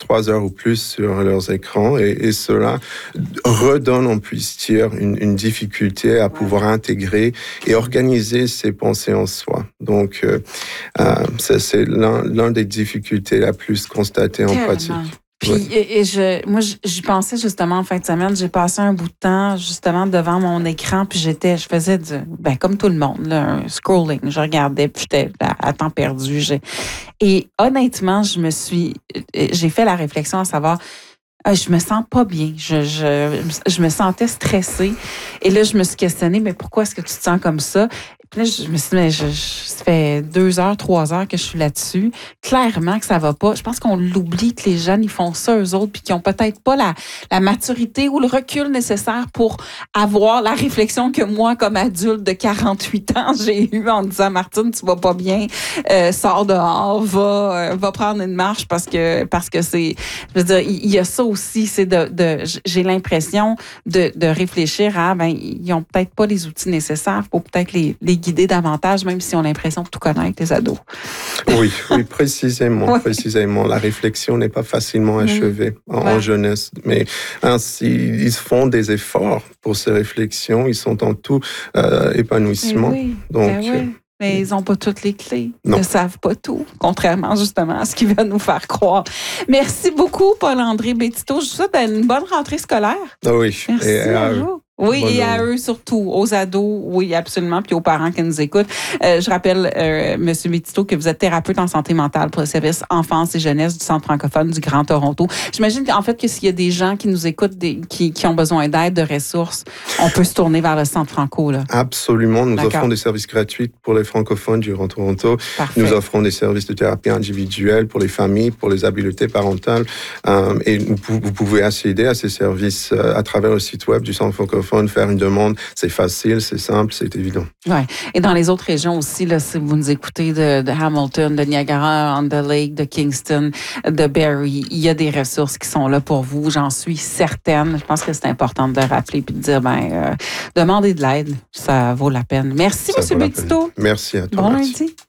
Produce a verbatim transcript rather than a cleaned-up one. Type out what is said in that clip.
trois heures ou plus sur leurs écrans et, et cela redonne, on puisse dire, une, une difficulté à pouvoir intégrer et organiser ses pensées en soi. Donc, euh, euh, ça, c'est l'un, l'un des difficultés la plus constatée en pratique. Puis, ouais. et, et je, moi, j'y pensais justement en fin de semaine. J'ai passé un bout de temps justement devant mon écran, puis j'étais, je faisais du, ben comme tout le monde, là, un scrolling. Je regardais, puis j'étais à, à temps perdu. J'ai, et honnêtement, je me suis, j'ai fait la réflexion à savoir, ah, je me sens pas bien. Je, je, je me sentais stressée. Et là, je me suis questionnée, mais pourquoi est-ce que tu te sens comme ça? Puis là, je me suis dit, mais je, je, ça fait deux heures, trois heures que je suis là-dessus. Clairement que ça va pas. Je pense qu'on l'oublie que les jeunes, ils font ça eux autres, puis qu'ils ont peut-être pas la, la maturité ou le recul nécessaire pour avoir la réflexion que moi, comme adulte de quarante-huit ans, j'ai eu en disant, Martine, tu vas pas bien, euh, sors dehors, va, euh, va prendre une marche parce que, parce que c'est, je veux dire, il y a ça aussi, c'est de, de j'ai l'impression de, de réfléchir à, ben, ils ont peut-être pas les outils nécessaires pour peut-être les, les guider davantage, même si on a l'impression de tout connaître, les ados. Oui, oui, précisément, oui. précisément. La réflexion n'est pas facilement achevée mmh. en, ouais. en jeunesse, mais ainsi, ils font des efforts pour ces réflexions, ils sont en tout euh, épanouissement. Oui, donc. Ben oui. Mais ils n'ont pas toutes les clés. Ils ne savent pas tout, contrairement justement à ce qu'ils veulent nous faire croire. Merci beaucoup, Paul-André Bétito. Je vous souhaite une bonne rentrée scolaire. Ah oui. Merci et à, à vous. Oui, Bonne et à journée. eux surtout, aux ados, oui, absolument, puis aux parents qui nous écoutent. Euh, je rappelle, euh, Monsieur Bétito, que vous êtes thérapeute en santé mentale pour le service enfance et jeunesse du Centre francophone du Grand Toronto. J'imagine qu'en fait, que s'il y a des gens qui nous écoutent, des, qui, qui ont besoin d'aide, de ressources, on peut se tourner vers le Centre franco, là. Absolument. Nous D'accord. offrons des services gratuits pour les francophones du Grand Toronto. Parfait. Nous offrons des services de thérapie individuelle pour les familles, pour les habiletés parentales. Euh, et vous, vous pouvez accéder à ces services euh, à travers le site web du Centre francophone, faire une demande. C'est facile, c'est simple, c'est évident. Oui. Et dans les autres régions aussi, là, si vous nous écoutez de, de Hamilton, de Niagara-on-the-Lake, de Kingston, de Barrie, il y a des ressources qui sont là pour vous. J'en suis certaine. Je pense que c'est important de le rappeler puis de dire, ben, euh, demandez de l'aide. Ça vaut la peine. Merci, Ça M. Bétito. Merci à toi. Bon merci. lundi.